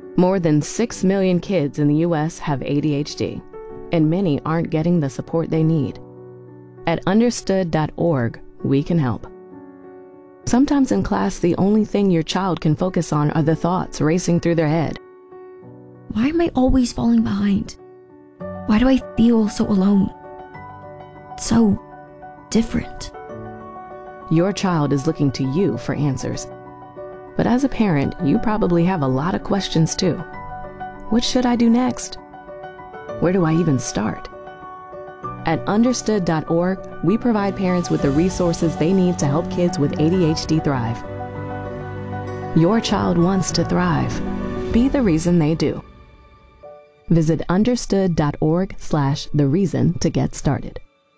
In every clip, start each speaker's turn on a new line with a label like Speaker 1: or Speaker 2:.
Speaker 1: More than 6 million kids in the U.S. have ADHD, and many aren't getting the support they need. At understood.org, we can help. Sometimes in class, the only thing your child can focus on are the thoughts racing through their head.
Speaker 2: Why am I always falling behind? Why do I feel so alone? So different.
Speaker 1: Your child is looking to you for answers. But as a parent, you probably have a lot of questions too. What should I do next? Where do I even start? At understood.org, we provide parents with the resources they need to help kids with ADHD thrive. Your child wants to thrive. Be the reason they do. Visit understood.org/thereason to get started.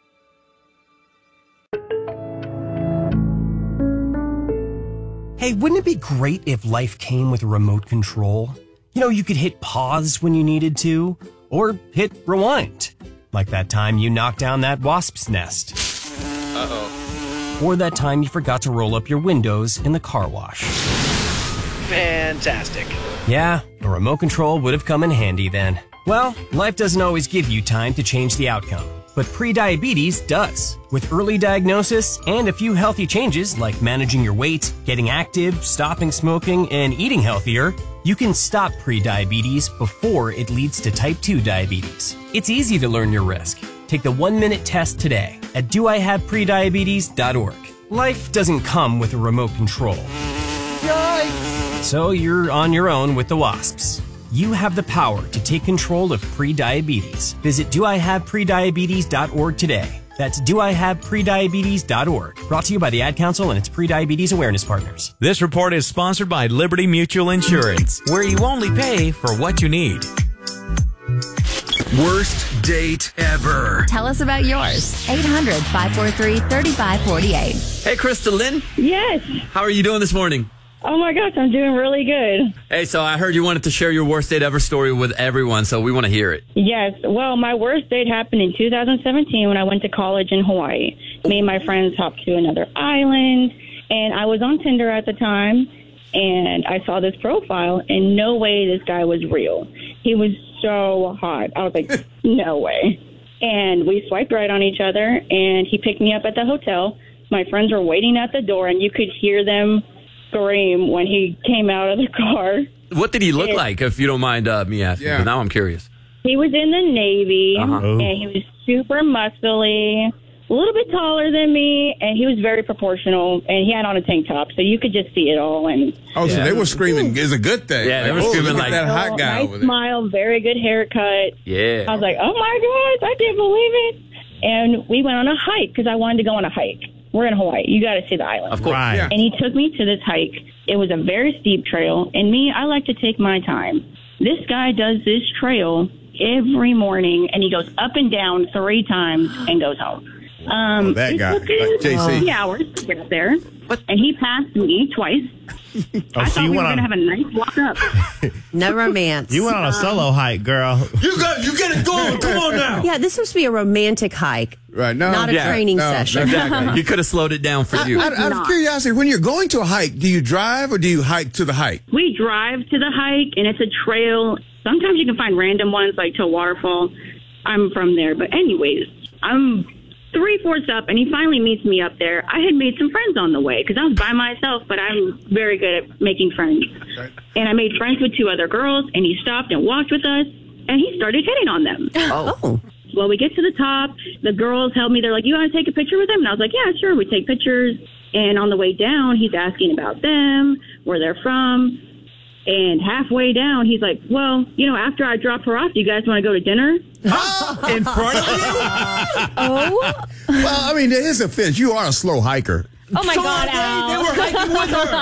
Speaker 3: Hey, wouldn't it be great if life came with a remote control? You know, you could hit pause when you needed to, or hit rewind. Like that time you knocked down that wasp's nest.
Speaker 4: Uh-oh.
Speaker 3: Or that time you forgot to roll up your windows in the car wash.
Speaker 4: Fantastic.
Speaker 3: Yeah, a remote control would have come in handy then. Well, life doesn't always give you time to change the outcome, but prediabetes does. With early diagnosis and a few healthy changes like managing your weight, getting active, stopping smoking, and eating healthier, you can stop prediabetes before it leads to type 2 diabetes. It's easy to learn your risk. Take the 1-minute test today at doihaveprediabetes.org. Life doesn't come with a remote control. Yikes! So you're on your own with the wasps. You have the power to take control of prediabetes. Visit doihaveprediabetes.org today. That's doihaveprediabetes.org. Brought to you by the Ad Council and its Prediabetes Awareness Partners.
Speaker 5: This report is sponsored by Liberty Mutual Insurance, where you only pay for what you need.
Speaker 6: Worst date ever.
Speaker 7: Tell us about yours. 800-543-3548.
Speaker 8: Hey, Krista Lynn.
Speaker 9: Yes.
Speaker 8: How are you doing this morning?
Speaker 9: Oh, my gosh, I'm doing really good.
Speaker 8: Hey, so I heard you wanted to share your worst date ever story with everyone, so we want to hear it.
Speaker 9: Yes. Well, my worst date happened in 2017 when I went to college in Hawaii. Me and my friends hopped to another island, and I was on Tinder at the time, and I saw this profile, and no way this guy was real. He was so hot. I was like, no way. And we swiped right on each other, and he picked me up at the hotel. My friends were waiting at the door, and you could hear them scream when he came out of the car.
Speaker 8: What did he look like, if you don't mind me asking? Yeah. Now I'm curious.
Speaker 9: He was in the Navy, and he was super muscly, a little bit taller than me, and he was very proportional, and he had on a tank top, so you could just see it all. And
Speaker 10: so they were screaming, it's a good thing.
Speaker 8: Yeah, they were screaming like
Speaker 10: that hot guy
Speaker 9: nice
Speaker 10: over there.
Speaker 9: Smile, very good haircut.
Speaker 8: Yeah.
Speaker 9: I was like, oh my gosh, I can't believe it. And we went on a hike because I wanted to go on a hike. We're in Hawaii. You got to see the island.
Speaker 8: Of course. Right.
Speaker 10: Yeah.
Speaker 9: And he took me to this hike. It was a very steep trail. And me, I like to take my time. This guy does this trail every morning, and he goes up and down 3 times and goes home.
Speaker 10: That guy,
Speaker 9: took him
Speaker 10: JC.
Speaker 9: 3 hours to get up there. And he passed me twice. I thought we were going to have a nice walk up.
Speaker 11: No romance.
Speaker 12: You went on a solo hike, girl.
Speaker 8: You get it going. Come on now.
Speaker 11: Yeah, this was to be a romantic hike.
Speaker 10: Right. No,
Speaker 11: not a training session.
Speaker 8: Exactly. You could have slowed it down for you.
Speaker 10: Out of curiosity, when you're going to a hike, do you drive or do you hike to the hike?
Speaker 9: We drive to the hike, and it's a trail. Sometimes you can find random ones, like to a waterfall. I'm from there. But anyways, I'm 3/4 up, and he finally meets me up there. I had made some friends on the way because I was by myself, but I'm very good at making friends. Okay. And I made friends with 2 other girls, and he stopped and walked with us, and he started hitting on them.
Speaker 11: Oh.
Speaker 9: Well, we get to the top. The girls help me. They're like, you want to take a picture with him? And I was like, yeah, sure. We take pictures. And on the way down, he's asking about them, where they're from. And halfway down, he's like, well, after I drop her off, do you guys want to go to dinner?
Speaker 8: In front of you?
Speaker 11: Oh.
Speaker 10: Well, I mean, there is a fence. You are a slow hiker.
Speaker 7: Oh, my God, Al.
Speaker 8: They were hiking with her.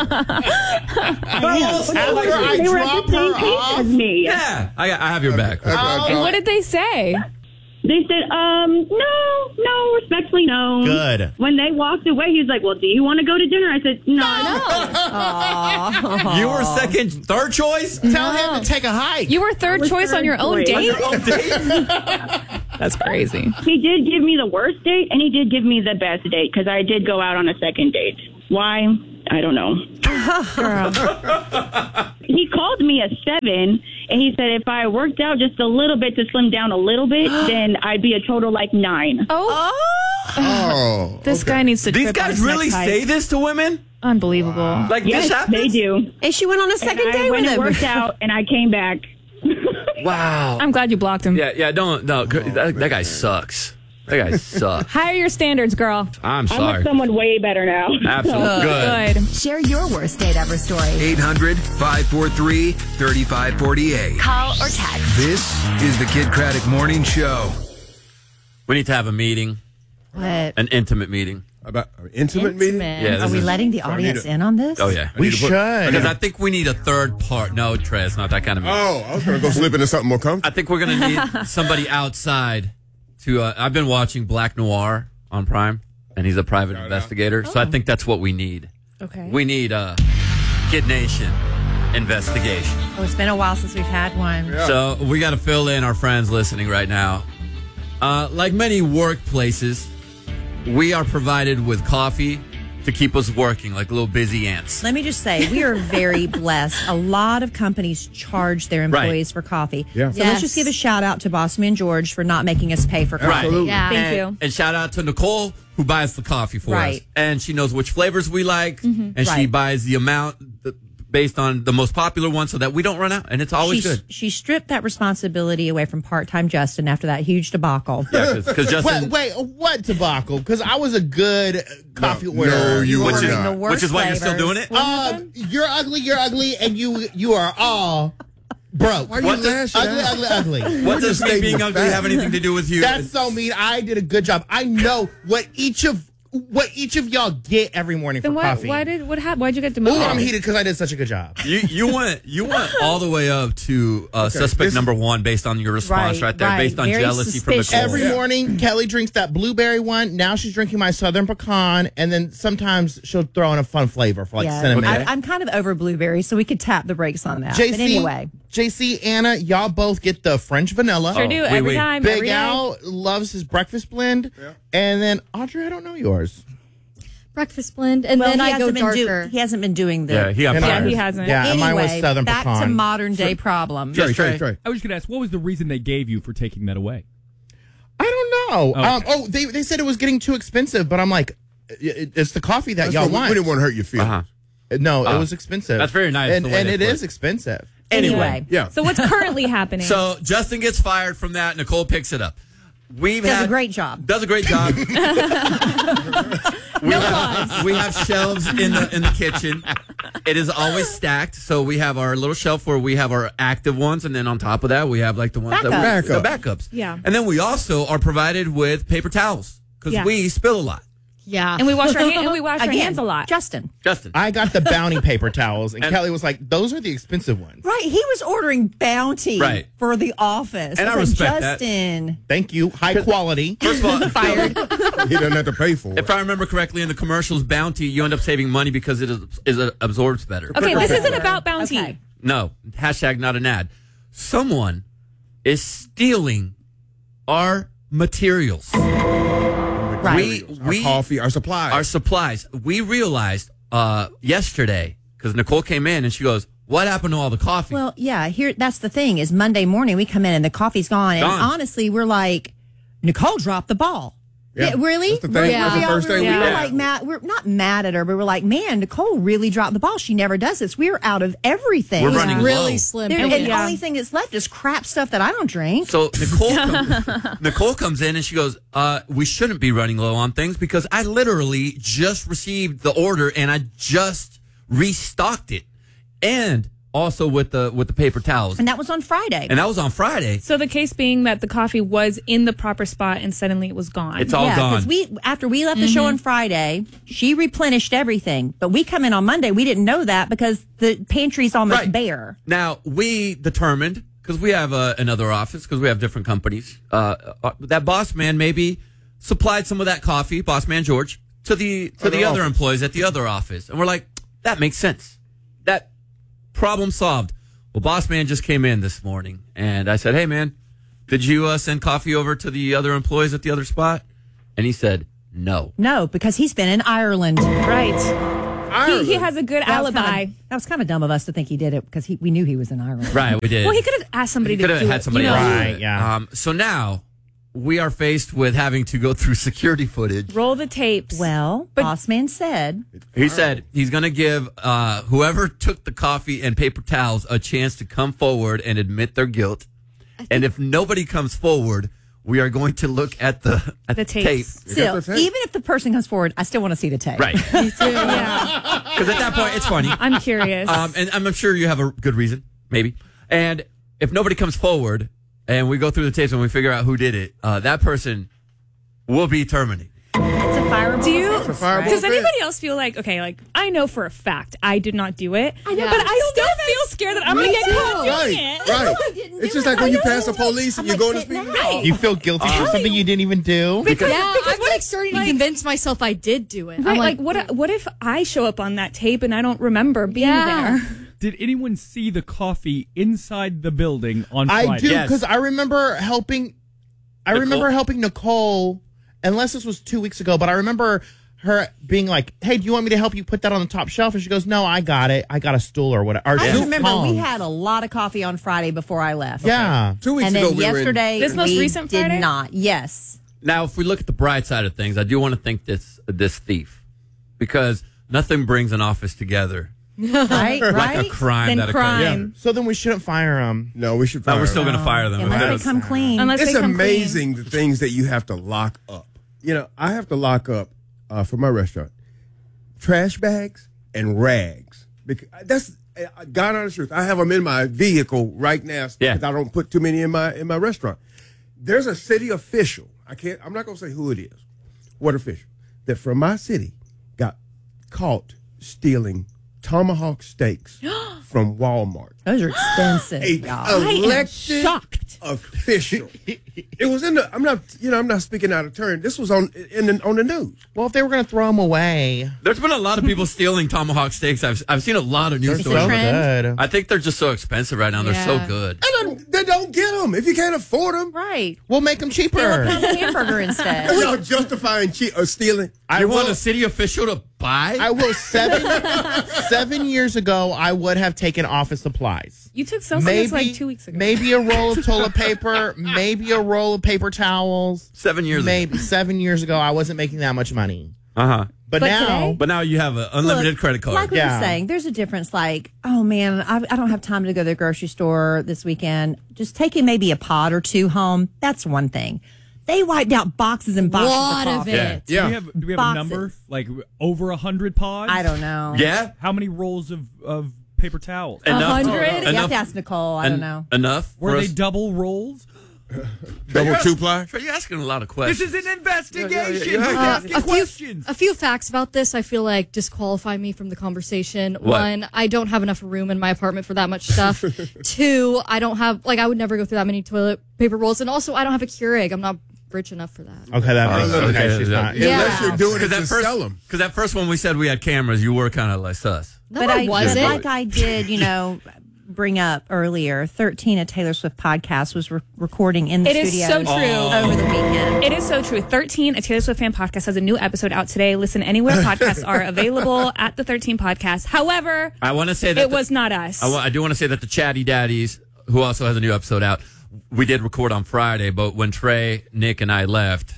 Speaker 9: They were at the same pace as me.
Speaker 8: Yeah, I have your back.
Speaker 7: And what did they say?
Speaker 9: They said, no, respectfully, no.
Speaker 12: Good.
Speaker 9: When they walked away, he was like, well, do you want to go to dinner? I said, no.
Speaker 8: You were third choice?
Speaker 12: Tell him to take a hike.
Speaker 7: You were third choice on your own date? That's crazy.
Speaker 9: He did give me the worst date, and he did give me the best date, because I did go out on a second date. Why? I don't know. Girl. He called me a 7, and he said if I worked out just a little bit to slim down a little bit, then I'd be a total like 9.
Speaker 10: Oh.
Speaker 7: This guy needs to.
Speaker 8: These
Speaker 7: trip on
Speaker 8: guys
Speaker 7: his
Speaker 8: really
Speaker 7: next hike.
Speaker 8: say this to women?
Speaker 7: Unbelievable.
Speaker 8: Like
Speaker 9: Yes,
Speaker 8: this happens?
Speaker 9: they do.
Speaker 11: And she went on a second
Speaker 9: And I
Speaker 11: day
Speaker 9: went
Speaker 11: with
Speaker 9: and
Speaker 11: him.
Speaker 9: worked out, and I came back.
Speaker 8: Wow.
Speaker 7: I'm glad you blocked him.
Speaker 8: Yeah, no. That guy sucks. That guy sucks.
Speaker 7: Higher your standards, girl.
Speaker 8: I'm
Speaker 9: I'm
Speaker 8: sorry.
Speaker 9: with someone way better now.
Speaker 8: Absolutely. Good.
Speaker 13: Share your worst date ever story.
Speaker 6: 800-543-3548.
Speaker 13: Call or text.
Speaker 6: This is the Kid Craddock Morning Show.
Speaker 8: We need to have a meeting,
Speaker 11: What?
Speaker 8: an intimate meeting.
Speaker 10: About intimate meeting?
Speaker 8: Yeah,
Speaker 11: Are
Speaker 8: this
Speaker 11: we
Speaker 8: is-
Speaker 11: letting the audience in on this?
Speaker 8: Oh, yeah.
Speaker 12: We should.
Speaker 8: Because I think we need a third part. No, Trey, it's not that kind of meeting.
Speaker 10: Oh, I was going to go slip into something more comfortable.
Speaker 8: I think we're going to need somebody outside to. I've been watching Black Noir on Prime, and he's a private investigator. So I think that's what we need.
Speaker 7: Okay.
Speaker 8: We need a Kid Nation investigation.
Speaker 11: Oh, it's been a while since we've had one.
Speaker 8: So we got to fill in our friends listening right now. Like many workplaces, we are provided with coffee to keep us working like little busy ants.
Speaker 11: Let me just say, we are very blessed. A lot of companies charge their employees for coffee.
Speaker 10: Yeah.
Speaker 11: So let's just give a shout out to Bossman George for not making us pay for coffee.
Speaker 8: Right.
Speaker 7: Yeah. Thank
Speaker 8: and,
Speaker 7: you.
Speaker 8: And shout out to Nicole who buys the coffee for us.
Speaker 11: Right.
Speaker 8: And she knows which flavors we like, and she
Speaker 11: Right.
Speaker 8: buys the amount based on the most popular one so that we don't run out. And it's always good.
Speaker 11: She stripped that responsibility away from part-time Justin after that huge debacle.
Speaker 8: Yeah, because Justin,
Speaker 12: Wait, what debacle? Because I was a good coffee order.
Speaker 10: No, you
Speaker 8: which
Speaker 10: were
Speaker 8: is,
Speaker 10: not.
Speaker 11: the worst
Speaker 8: which is why you're still
Speaker 11: flavors.
Speaker 8: doing it.
Speaker 12: You're ugly, and you are all broke.
Speaker 10: Why are you
Speaker 8: What the-
Speaker 10: lashing out?
Speaker 12: Ugly.
Speaker 8: What does me
Speaker 10: stating
Speaker 8: being
Speaker 10: the
Speaker 8: ugly
Speaker 10: fact.
Speaker 8: have anything to do with you?
Speaker 12: That's so mean. I did a good job. I know what each of y'all get every morning
Speaker 7: Then
Speaker 12: for coffee.
Speaker 7: what happened? Why'd you get
Speaker 12: Ooh,
Speaker 7: demoted?
Speaker 12: I'm heated because I did such a good job.
Speaker 8: You went all the way up to suspect
Speaker 10: this-
Speaker 8: number 1 based on your response right there, based on
Speaker 11: Very
Speaker 8: jealousy from
Speaker 11: suspicious.
Speaker 8: Nicole.
Speaker 12: Every morning, Kelly drinks that blueberry one. Now she's drinking my Southern Pecan, and then sometimes she'll throw in a fun flavor for like cinnamon.
Speaker 11: I'm kind of over blueberry, so we could tap the brakes on that.
Speaker 12: JC,
Speaker 11: But anyway,
Speaker 12: JC, Anna, y'all both get the French vanilla.
Speaker 7: Sure do. Every time.
Speaker 12: Big
Speaker 7: every day.
Speaker 12: Al loves his breakfast blend, and then Audrey, I don't know yours.
Speaker 2: Breakfast blend, and then I go darker.
Speaker 11: He hasn't been doing the.
Speaker 8: Yeah, he got
Speaker 12: And
Speaker 8: fired.
Speaker 7: he hasn't.
Speaker 12: Yeah, and mine was
Speaker 11: Anyway,
Speaker 12: Southern
Speaker 11: back
Speaker 12: Pecan.
Speaker 11: to modern day problems.
Speaker 8: Yes, Trey.
Speaker 10: Trey.
Speaker 14: I was going to ask, what was the reason they gave you for taking that away?
Speaker 12: I don't know.
Speaker 14: Oh.
Speaker 12: They said it was getting too expensive, but I'm like, it's the coffee that
Speaker 10: That's
Speaker 12: y'all
Speaker 10: what-
Speaker 12: want.
Speaker 10: We didn't want to hurt your feelings.
Speaker 8: Uh-huh.
Speaker 12: No, it was expensive.
Speaker 8: That's very nice,
Speaker 12: and
Speaker 8: the way they
Speaker 12: it
Speaker 8: put
Speaker 12: is
Speaker 8: it.
Speaker 12: expensive.
Speaker 8: Anyway.
Speaker 10: Yeah.
Speaker 7: So what's currently happening?
Speaker 8: So Justin gets fired from that. Nicole picks it up.
Speaker 11: Does a great job.
Speaker 8: Does a great job. We have shelves in the kitchen. It is always stacked. So we have our little shelf where we have our active ones, and then on top of that we have like the ones
Speaker 11: Backups.
Speaker 8: the backups.
Speaker 7: Yeah.
Speaker 8: And then we also are provided with paper towels because
Speaker 7: Yeah.
Speaker 8: we spill a lot.
Speaker 2: Yeah.
Speaker 7: and we wash our our
Speaker 11: Again,
Speaker 7: hands a lot.
Speaker 11: Justin.
Speaker 8: Justin.
Speaker 12: I got the Bounty paper towels, and
Speaker 8: And-
Speaker 12: Kelly was like, "Those are the expensive ones."
Speaker 11: Right, he was ordering Bounty
Speaker 8: Right.
Speaker 11: for the office.
Speaker 8: And I
Speaker 11: was
Speaker 8: respect
Speaker 11: like,
Speaker 8: that.
Speaker 11: Justin.
Speaker 12: Thank you, high quality.
Speaker 8: First of all,
Speaker 11: Fired.
Speaker 10: He doesn't have to pay for it.
Speaker 8: if I remember correctly, in the commercials, Bounty, you end up saving money because it absorbs better.
Speaker 7: Okay, this isn't about Bounty.
Speaker 11: Okay.
Speaker 8: No, hashtag not an ad. Someone is stealing our materials.
Speaker 11: Right.
Speaker 10: Our coffee, our supplies.
Speaker 8: Our supplies. We realized yesterday, because Nicole came in and she goes, what happened to all the coffee?
Speaker 11: Well, yeah, that's the thing is Monday morning we come in and the coffee's gone. And
Speaker 8: Gone.
Speaker 11: honestly, we're like, Nicole dropped the ball. Yeah, really?
Speaker 10: That's the thing.
Speaker 11: Yeah.
Speaker 10: That's the first thing we
Speaker 11: we were
Speaker 10: did.
Speaker 11: like mad. We're not mad at her, but we're like, man, Nicole really dropped the ball. She never does this. We're out of everything.
Speaker 8: We're running
Speaker 2: really
Speaker 8: low.
Speaker 2: slim.
Speaker 11: And
Speaker 2: And
Speaker 11: the only thing that's left is crap stuff that I don't drink.
Speaker 8: So Nicole comes in and she goes, we shouldn't be running low on things because I literally just received the order and I just restocked it. And also with the paper towels.
Speaker 11: And that was on Friday.
Speaker 8: And that was on Friday.
Speaker 7: So the case being that the coffee was in the proper spot and suddenly it was gone.
Speaker 8: It's all gone.
Speaker 11: Because after we left the show on Friday, she replenished everything. But we come in on Monday, we didn't know that because the pantry's almost bare.
Speaker 8: Now, we determined, because we have another office, because we have different companies, that boss man maybe supplied some of that coffee, boss man George, to the other employees at the other office. And we're like, that makes sense. That problem solved. Well, boss man just came in this morning, and I said, hey, man, did you send coffee over to the other employees at the other spot? And he said, no.
Speaker 11: No, because he's been in Ireland.
Speaker 7: Right.
Speaker 15: Ireland.
Speaker 16: He has a good alibi.
Speaker 11: That was kind of dumb of us to think he did it because we knew he was in Ireland.
Speaker 8: Right, we did.
Speaker 16: Well, he could have asked somebody to do it.
Speaker 8: Could have had somebody
Speaker 16: you know?
Speaker 8: else.
Speaker 12: Right, yeah.
Speaker 8: So now we are faced with having to go through security footage.
Speaker 16: Roll the tapes.
Speaker 11: Well, Boss Man said
Speaker 8: He said he's going to give whoever took the coffee and paper towels a chance to come forward and admit their guilt. And if nobody comes forward, we are going to look at the
Speaker 16: tapes.
Speaker 8: tape.
Speaker 11: still, even if the person comes forward, I still want to see the tape.
Speaker 8: Right.
Speaker 16: Me too, yeah.
Speaker 8: Because at that point, it's funny.
Speaker 16: I'm curious.
Speaker 8: And I'm sure you have a good reason, maybe. And if nobody comes forward and we go through the tapes and we figure out who did it, that person will be terminated.
Speaker 11: It's a fireable offense, right?
Speaker 16: Does anybody else feel like, okay, like, I know for a fact I did not do it,
Speaker 15: I know,
Speaker 16: but I still feel scared that I'm going to get caught doing it.
Speaker 15: Right. It's just like when you pass the police and you're going to speed.
Speaker 16: Right.
Speaker 12: You feel guilty for something you didn't even do?
Speaker 17: Yeah, I'm like starting to convince myself I did do it.
Speaker 16: Right,
Speaker 17: I'm
Speaker 16: like, what if I show up on that tape and I don't remember being there?
Speaker 14: Did anyone see the coffee inside the building on Friday?
Speaker 12: I do, because I remember helping. I remember helping Nicole, unless this was 2 weeks ago, but I remember her being like, "Hey, do you want me to help you put that on the top shelf?" And she goes, "No, I got it. I got a stool or whatever."
Speaker 11: I remember we had a lot of coffee on Friday before I left.
Speaker 12: Yeah.
Speaker 15: 2 weeks
Speaker 11: and
Speaker 15: ago,
Speaker 11: then
Speaker 15: we
Speaker 11: yesterday,
Speaker 16: This most
Speaker 11: we
Speaker 16: recent
Speaker 11: did
Speaker 16: Friday?
Speaker 11: not. Yes.
Speaker 8: Now, if we look at the bright side of things, I do want to thank this thief, because nothing brings an office together
Speaker 11: Right,
Speaker 8: like a crime that occurs.
Speaker 12: Yeah. So then we shouldn't fire him.
Speaker 15: No, we should fire
Speaker 8: we're still
Speaker 15: him.
Speaker 8: going to fire them.
Speaker 11: Unless they come clean.
Speaker 15: It's amazing the things that you have to lock up. You know, I have to lock up for my restaurant trash bags and rags. Because that's God honest truth. I have them in my vehicle right now because I don't put too many in my restaurant. There's a city official. I'm not going to say who it is. What official that from my city got caught stealing tomahawk steaks from Walmart.
Speaker 11: Those are expensive.
Speaker 15: Elected official. It was in the. I'm not speaking out of turn. This was on the news.
Speaker 12: Well, if they were going to throw them away,
Speaker 8: There's been a lot of people stealing tomahawk steaks. I've seen a lot of news
Speaker 12: they're
Speaker 8: stories.
Speaker 12: so good.
Speaker 8: I think they're just so expensive right now. They're so good.
Speaker 15: And they don't get them if you can't afford them.
Speaker 11: Right.
Speaker 12: We'll make them cheaper.
Speaker 11: Steal a pound of hamburger instead.
Speaker 15: We're not justifying stealing.
Speaker 8: You want a city official to buy?
Speaker 12: I will. 7 years ago, I would have taken office supplies.
Speaker 16: You took something that's like 2 weeks ago.
Speaker 12: Maybe a roll of toilet paper, maybe a roll of paper towels.
Speaker 8: 7 years
Speaker 12: maybe ago. 7 years ago, I wasn't making that much money.
Speaker 8: But now you have an unlimited credit card.
Speaker 11: Like we were saying, there's a difference. Like, oh man, I don't have time to go to the grocery store this weekend. Just taking maybe a pod or two home. That's one thing. They wiped out boxes and boxes of coffee.
Speaker 14: Do we have a number? Like over 100 pods?
Speaker 11: I don't know.
Speaker 8: Yeah.
Speaker 14: How many rolls of paper towels?
Speaker 11: 100? You have to ask Nicole. I don't know.
Speaker 8: Enough?
Speaker 14: Were they double rolls?
Speaker 15: Double two-ply?
Speaker 8: You're asking a lot of questions.
Speaker 14: This is an investigation. You're
Speaker 17: asking
Speaker 14: questions.
Speaker 17: A few facts about this I feel like disqualify me from the conversation.
Speaker 8: What?
Speaker 17: 1, I don't have enough room in my apartment for that much stuff. 2, I don't have, I would never go through that many toilet paper rolls. And also, I don't have a Keurig. I'm not rich enough for that.
Speaker 12: Okay, that makes sense. Okay, she's not.
Speaker 15: Unless you're doing it to sell them.
Speaker 8: Because that first one we said we had cameras, you were kind of like sus.
Speaker 17: No, I wasn't.
Speaker 11: Like I did, bring up earlier, 13 a Taylor Swift podcast was recording in the studio.
Speaker 16: It is so true.
Speaker 11: Over the weekend.
Speaker 16: It is so true. 13 a Taylor Swift fan podcast has a new episode out today. Listen anywhere podcasts are available at the 13 podcast. However,
Speaker 8: I want to say that
Speaker 16: it was not us.
Speaker 8: I do want to say that the Chatty Daddies, who also has a new episode out, we did record on Friday, but when Trey, Nick, and I left,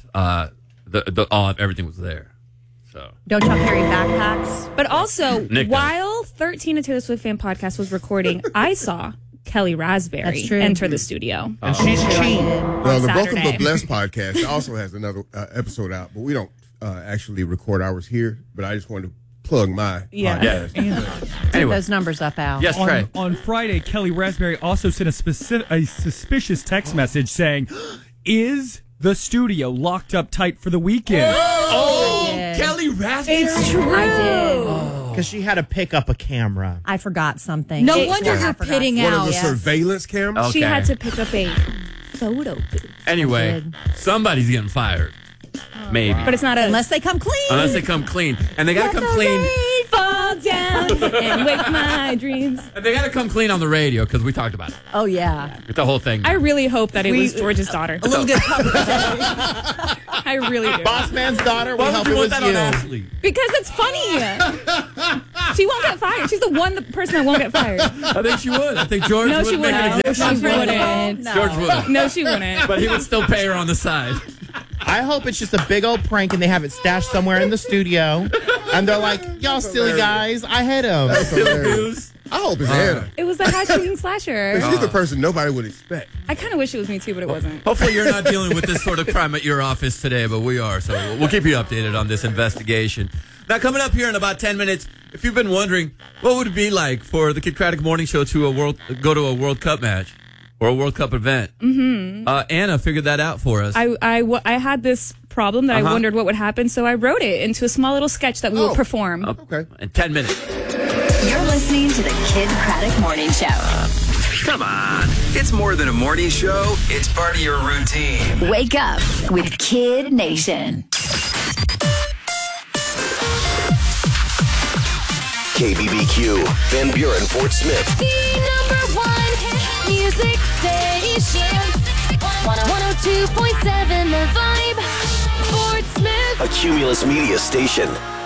Speaker 8: everything was there. So
Speaker 11: don't y'all carry backpacks?
Speaker 16: But also,
Speaker 8: Nick
Speaker 16: while 13 a Taylor Swift fan podcast was recording, I saw Kelly Raspberry enter the studio.
Speaker 12: And she's cheap.
Speaker 15: Well, the Broken But Blessed podcast also has another episode out, but we don't actually record ours here. But I just wanted to plug my podcast.
Speaker 11: Get those numbers up, Al.
Speaker 8: Yes, Trey.
Speaker 14: On Friday, Kelly Raspberry also sent a suspicious text message saying, "Is the studio locked up tight for the weekend?"
Speaker 8: Kelly Raspberry.
Speaker 16: It's true.
Speaker 11: I did.
Speaker 12: Because she had to pick up a camera.
Speaker 11: I forgot something.
Speaker 17: No wonder you're pitting
Speaker 15: One
Speaker 17: out.
Speaker 15: of the surveillance cameras?
Speaker 16: She had to pick up a photo booth.
Speaker 8: Anyway, somebody's getting fired. Maybe.
Speaker 16: But it's not us.
Speaker 11: Unless they come clean.
Speaker 8: Unless they come clean. And they got to come clean.
Speaker 16: Fall down. and wake my dreams.
Speaker 8: And they got to come clean on the radio because we talked about it.
Speaker 11: Oh, yeah.
Speaker 8: It's the whole thing.
Speaker 16: I really hope that it was George's daughter.
Speaker 11: A little good
Speaker 16: I really do.
Speaker 12: Boss man's daughter, we
Speaker 8: Why
Speaker 12: hope
Speaker 8: would
Speaker 12: it
Speaker 8: you want
Speaker 12: was
Speaker 8: that on
Speaker 12: you.
Speaker 8: Ashley?
Speaker 16: Because it's funny. She won't get fired. She's the person that won't get fired.
Speaker 8: I think she would. I think George
Speaker 16: No,
Speaker 8: would
Speaker 16: she
Speaker 8: make an
Speaker 16: wouldn't.
Speaker 8: example.
Speaker 16: She wouldn't.
Speaker 8: George would.
Speaker 16: No, she wouldn't.
Speaker 8: But he would still pay her on the side.
Speaker 12: I hope it's just a big old prank and they have it stashed somewhere in the studio. And they're like, y'all silly guys, I hit him.
Speaker 15: That's hilarious. I hope it's Hannah.
Speaker 16: It was the hatching slasher.
Speaker 15: She's the person nobody would expect.
Speaker 16: I kind of wish it was me too, but it wasn't.
Speaker 8: Hopefully you're not dealing with this sort of crime at your office today, but we are. So we'll keep you updated on this investigation. Now, coming up here in about 10 minutes, if you've been wondering, what would it be like for the Kid Craddock Morning Show to go to a World Cup match or a World Cup event?
Speaker 16: Mm-hmm.
Speaker 8: Anna figured that out for us.
Speaker 16: I had this problem that I wondered what would happen, so I wrote it into a small little sketch that we will perform.
Speaker 8: Okay. In 10 minutes.
Speaker 13: You're listening to the Kid Craddock Morning Show.
Speaker 6: Come on. It's more than a morning show. It's part of your routine.
Speaker 13: Wake up with Kid Nation.
Speaker 18: KBBQ, Van Buren, Fort Smith.
Speaker 19: The #1 hit music station. 102.7 The Vibe. Fort Smith.
Speaker 18: A Cumulus Media station.